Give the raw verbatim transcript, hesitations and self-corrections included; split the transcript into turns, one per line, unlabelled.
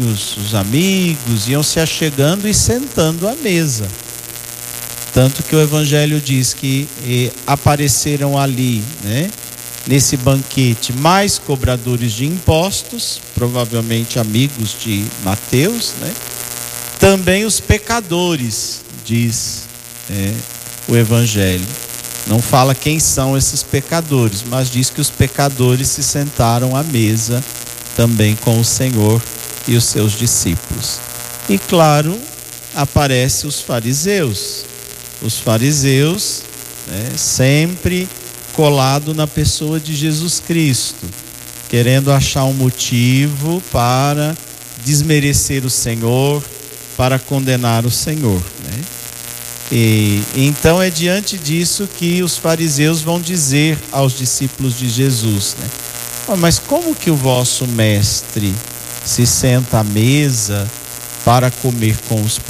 os amigos iam se achegando e sentando à mesa. Tanto que o Evangelho diz que eh, apareceram ali, né, nesse banquete, mais cobradores de impostos, provavelmente amigos de Mateus, né? Também os pecadores, diz é, o Evangelho. Não fala quem são esses pecadores, mas diz que os pecadores se sentaram à mesa também com o Senhor e os seus discípulos. E claro, aparecem os fariseus. Os fariseus, né, sempre colado na pessoa de Jesus Cristo, querendo achar um motivo para desmerecer o Senhor, para condenar o Senhor, né? E então é diante disso que os fariseus vão dizer aos discípulos de Jesus, né? Oh, mas como que o vosso mestre se senta à mesa para comer com os pecadores?